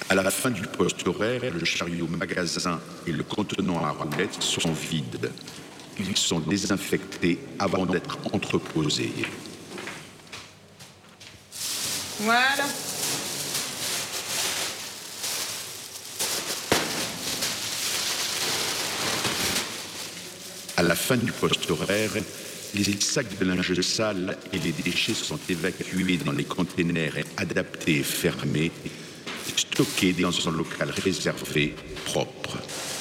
À la fin du poste horaire, le chariot magasin et le contenant à roulettes sont vides. Ils sont désinfectés avant d'être entreposés. Voilà. À la fin du poste horaire, les sacs de linge sale et les déchets sont évacués dans les containers adaptés et fermés, stockés dans un local réservé, propre.